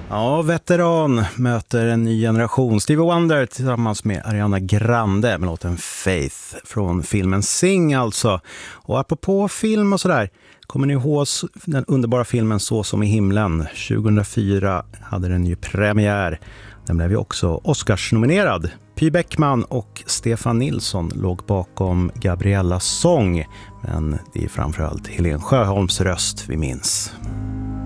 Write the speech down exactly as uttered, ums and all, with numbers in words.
Ja, veteran möter en ny generation. Stevie Wonder tillsammans med Ariana Grande med låten Faith från filmen Sing alltså. Och apropå film och sådär, kommer ni ihåg den underbara filmen Så som i himlen? tjugohundrafyra hade den ju premiär. Den blev ju också Oscars-nominerad. Py Bäckman och Stefan Nilsson låg bakom Gabriellas sång. Men det är framförallt Helen Sjöholms röst vi minns.